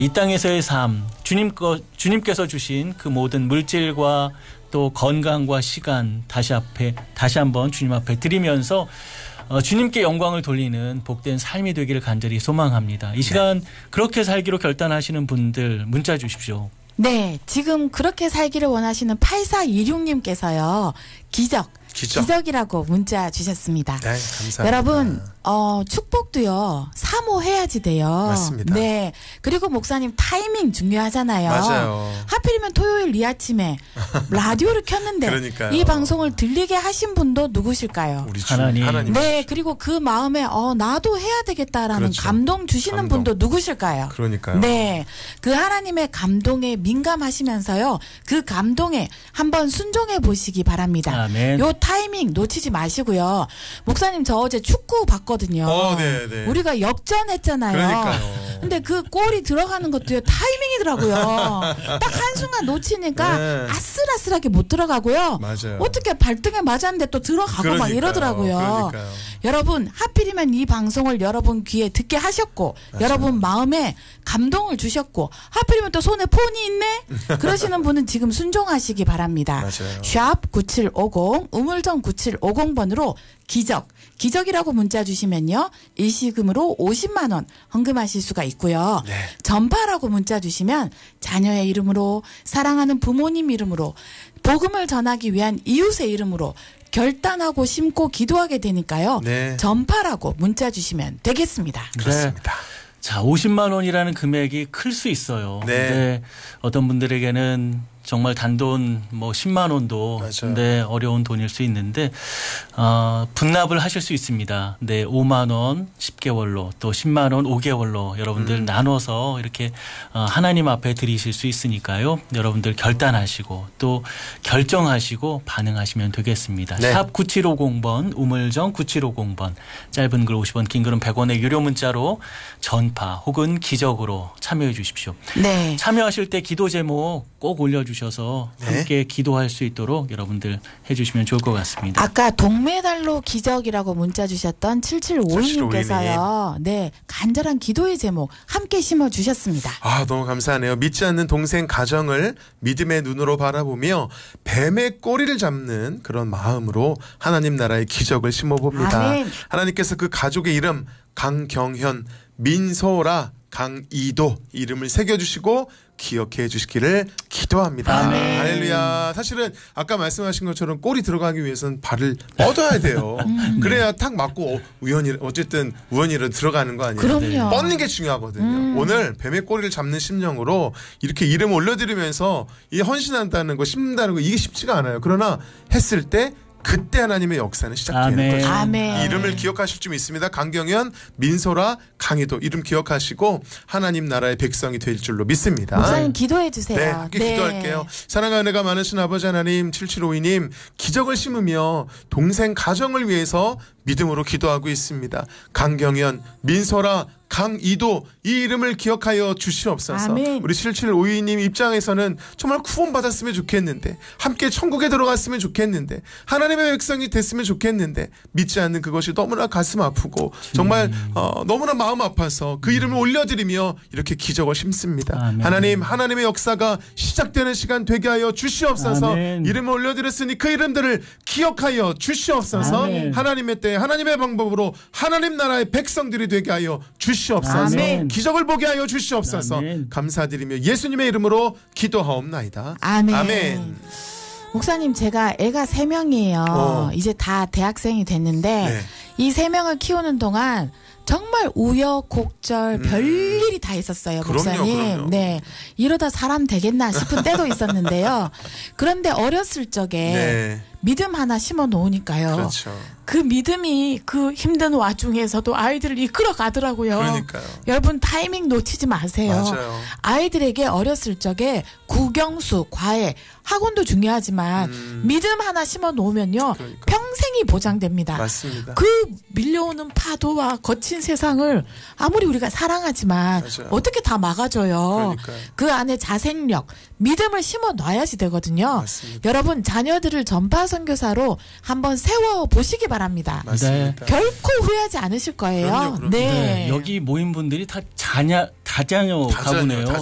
이 땅에서의 삶, 주님께서 주신 그 모든 물질과 또 건강과 시간 다시 한번 주님 앞에 드리면서 주님께 영광을 돌리는 복된 삶이 되기를 간절히 소망합니다. 이 시간 그렇게 살기로 결단하시는 분들 문자 주십시오. 네, 지금 그렇게 살기를 원하시는 8426님께서요. 기적이라고 문자 주셨습니다. 네, 감사합니다. 여러분, 축복도요, 사모해야지 돼요. 맞습니다. 네. 그리고 목사님 타이밍 중요하잖아요. 맞아요. 하필이면 토요일 이 아침에 라디오를 켰는데 그러니까요. 이 방송을 들리게 하신 분도 누구실까요? 우리 하나님. 네, 그리고 그 마음에 나도 해야 되겠다라는 그렇죠. 감동 주시는 분도 누구실까요? 그러니까요. 네, 그 하나님의 감동에 민감하시면서요, 그 감동에 한번 순종해 보시기 바랍니다. 아멘. 요 타이밍 놓치지 마시고요. 목사님, 저 어제 축구 봤거든요. 네. 우리가 역전했잖아요. 그러니까요. 근데 그 골이 들어가는 것도요, 타이밍이더라고요. 딱 한순간 놓치니까 네. 아슬아슬하게 못 들어가고요. 맞아요. 어떻게 발등에 맞았는데 또 들어가고 막 그러니까요. 이러더라고요. 그러니까요. 여러분, 하필이면 이 방송을 여러분 귀에 듣게 하셨고, 맞아요. 여러분 마음에 감동을 주셨고, 하필이면 또 손에 폰이 있네? 그러시는 분은 지금 순종하시기 바랍니다. 맞아요. 샵 9750, 우물정 9750번으로 기적이라고 문자 주시면요, 일시금으로 50만 원 헌금하실 수가 있고요. 네. 전파라고 문자 주시면 자녀의 이름으로, 사랑하는 부모님 이름으로, 복음을 전하기 위한 이웃의 이름으로 결단하고 심고 기도하게 되니까요. 네. 전파라고 문자 주시면 되겠습니다. 그렇습니다. 자, 50만 원이라는 금액이 클 수 있어요. 네. 근데 어떤 분들에게는 정말 단돈 10만 원도 맞아요. 네, 어려운 돈일 수 있는데 분납을 하실 수 있습니다. 네, 5만 원 10개월로 또 10만 원 5개월로 여러분들 나눠서 이렇게 하나님 앞에 드리실 수 있으니까요. 여러분들 결단하시고 또 결정하시고 반응하시면 되겠습니다. 네. 샵 9750번 우물정 9750번 짧은 글 50원 긴 글은 100원의 유료 문자로 전파 혹은 기적으로 참여해 주십시오. 네. 참여하실 때 기도 제목 꼭 올려주셔서 네. 함께 기도할 수 있도록 여러분들 해주시면 좋을 것 같습니다. 아까 동메달로 기적이라고 문자 주셨던 7752님께서요. 네, 간절한 기도의 제목 함께 심어 주셨습니다. 너무 감사하네요. 믿지 않는 동생 가정을 믿음의 눈으로 바라보며 뱀의 꼬리를 잡는 그런 마음으로 하나님 나라의 기적을 심어봅니다. 아멘. 하나님께서 그 가족의 이름 강경현, 민소라, 강이도 이름을 새겨주시고 기억해 주시기를 기도합니다. 아멘. 할렐루야. 사실은 아까 말씀하신 것처럼 골이 들어가기 위해서는 발을 뻗어야 돼요. 그래야 탁 맞고 우연이라도 들어가는 거 아니에요. 그럼요. 뻗는 게 중요하거든요. 오늘 뱀의 꼬리를 잡는 심령으로 이렇게 이름 올려드리면서 이 헌신한다는 거, 심는다는 거 이게 쉽지가 않아요. 그러나 했을 때 그때 하나님의 역사는 시작되는 아멘. 거죠. 아멘. 이름을 기억하실 줄 믿습니다. 강경현, 민소라, 강희도 이름 기억하시고 하나님 나라의 백성이 될 줄로 믿습니다. 목사님 기도해 주세요. 네, 함께 기도할게요. 사랑과 은혜가 많으신 아버지 하나님, 7752님 기적을 심으며 동생 가정을 위해서 믿음으로 기도하고 있습니다. 강경현, 민소라, 강이도 이 이름을 기억하여 주시옵소서. 아멘. 우리 7752님 입장에서는 정말 구원받았으면 좋겠는데, 함께 천국에 들어갔으면 좋겠는데, 하나님의 백성이 됐으면 좋겠는데 믿지 않는 그것이 너무나 가슴 아프고 정말 너무나 마음 아파서 그 이름을 올려드리며 이렇게 기적을 심습니다. 아멘. 하나님, 하나님의 역사가 시작되는 시간 되게 하여 주시옵소서. 아멘. 이름을 올려드렸으니 그 이름들을 기억하여 주시옵소서. 아멘. 하나님의 때 하나님의 방법으로 하나님 나라의 백성들이 되게 하여 주시옵소서. 아멘. 기적을 보게 하여 주시옵소서. 아멘. 감사드리며 예수님의 이름으로 기도하옵나이다. 아멘. 아멘. 목사님, 제가 애가 3명이에요. 이제 다 대학생이 됐는데 네. 이 3명을 키우는 동안 정말 우여곡절 별일이 다 있었어요, 목사님. 그럼요. 네, 이러다 사람 되겠나 싶은 때도 있었는데요. 그런데 어렸을 적에 네. 믿음 하나 심어 놓으니까요. 그렇죠. 그 믿음이 그 힘든 와중에서도 아이들을 이끌어 가더라고요. 그러니까요. 여러분 타이밍 놓치지 마세요. 맞아요. 아이들에게 어렸을 적에 국영수, 과외, 학원도 중요하지만 믿음 하나 심어 놓으면요. 그러니까요. 평생이 보장됩니다. 맞습니다. 그 밀려오는 파도와 거친 세상을 아무리 우리가 사랑하지만 맞아요. 어떻게 다 막아줘요. 그러니까요. 그 안에 자생력, 믿음을 심어 놔야지 되거든요. 맞습니다. 여러분 자녀들을 전파 선교사로 한번 세워 보시기 바랍니다. 맞습니다. 결코 후회하지 않으실 거예요. 그럼요. 네. 네, 여기 모인 분들이 다 다자녀 가구네요.